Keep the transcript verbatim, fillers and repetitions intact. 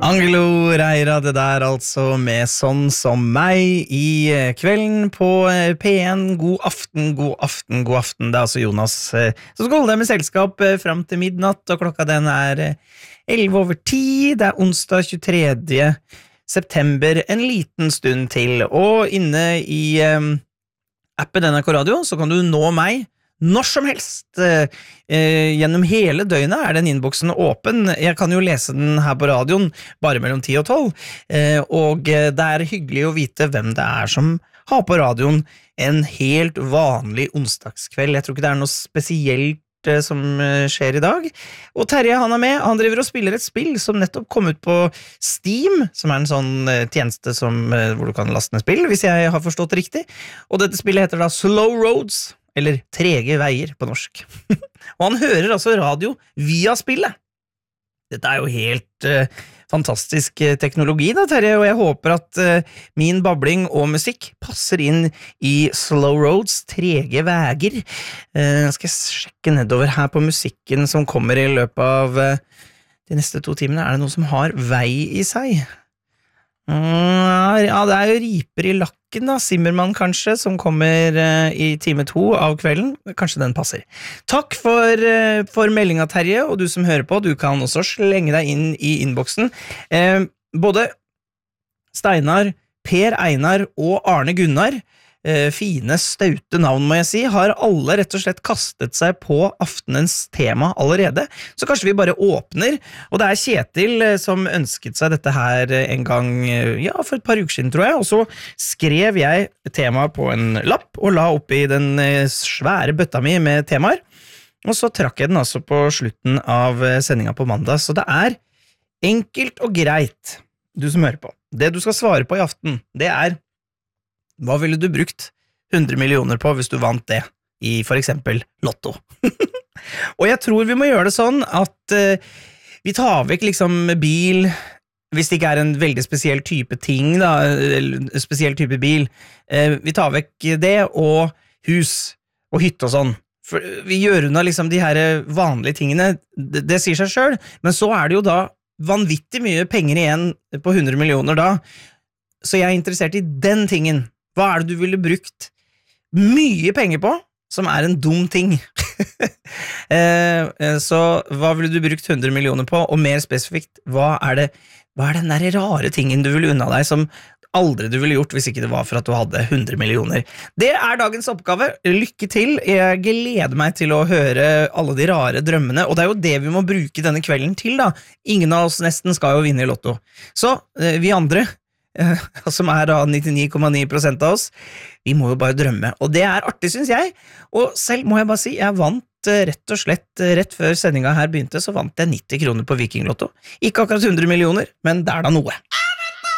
Angelo Reira, det der altså med Sånn som meg i kvelden på P en. God aften, god aften, god aften. Det er altså Jonas som skal holde deg med selskap frem til midnatt, og klokka den er elleve over ti. Det er onsdag tjuetredje september, en liten stund til. Og inne i um, appen N R K Radio så kan du nå meg når som helst. Eh, gjennom hele døgnet er den innboksen åpen. Jeg kan jo lese den her på radioen bare mellom ti og tolv, eh, og det er hyggelig å vite hvem det er som har på radioen en helt vanlig onsdagskveld. Jeg tror ikke det er noe spesielt eh, som skjer i dag. Og Terje, han er med. Han driver og spiller et spill som nettopp kom ut på Steam, som er en sånn eh, tjeneste som, eh, hvor du kan laste ned spill, hvis jeg har forstått det riktig. Og dette spillet heter da Slow Roads, eller Trege veier på norsk. Og han hører altså radio via spillet. Dette er jo helt uh, fantastisk uh, teknologi da, Terje, og jeg håper at uh, min babling og musikk passer inn i Slow Roads, Trege veier. Uh, skal jeg sjekke nedover her på musikken som kommer i løpet av uh, de neste to timene. Er det noe som har vei i seg? Uh, ja, det er jo riper i lakken da, Simmermann kanskje, som kommer uh, i time to av kvelden. Kanskje den passer. Takk for, uh, for meldinga, Terje, og du som hører på, du kan også slenge deg inn i innboksen. Uh, både Steinar, Per Einar og Arne Gunnar, uh, fine, staute navn må jeg si, har alle rett og slett kastet seg på aftenens tema allerede. Så kanskje vi bare åpner, og det er Kjetil uh, som ønsket seg dette her uh, en gang, uh, ja, for et par uker siden, tror jeg, og så skrev jeg temaet på en lapp og la oppi den uh, svære bøtta mi med temaer, og så trakk jeg den altså på slutten av uh, sendinga på mandag, så det er enkelt og greit, du som hører på. Det du skal svare på i aften, det er: hva ville du brukt hundre millioner på hvis du vant det i for eksempel Lotto? Og jeg tror vi må gjøre det sånn at uh, vi tar vekk liksom bil, hvis det ikke er en veldig spesiell type ting da, spesiell type bil, uh, vi tar vekk det og hus og hytte og sånn. For vi gjør unna liksom de her vanlige tingene, det, det sier seg selv, men så er det jo da vanvittig mye penger igjen på hundre millioner da, så jeg er interessert i den tingen. Hva er det du ville brukt mye penger på, som er en dum ting? Så hva ville du brukt hundre millioner på, og mer spesifikt, hva er det, hva er den der rare tingen du ville unna deg, som aldri du ville gjort hvis ikke det var for at du hadde hundre millioner? Det er dagens oppgave. Lykke til. Jeg gleder meg til å høre alle de rare drømmene, og det er jo det vi må bruke denne kvelden til da. Ingen av oss nesten skal jo vinne i Lotto. Så vi andre, som er da nittini komma ni prosent av oss, vi må jo bare drømme, og det er artig, synes jeg. Og selv må jeg bare si, jeg vant rett og slett, rett før sendinga her begynte, så vant jeg nitti kroner på Viking Lotto. Ikke akkurat hundre millioner, men det er da noe.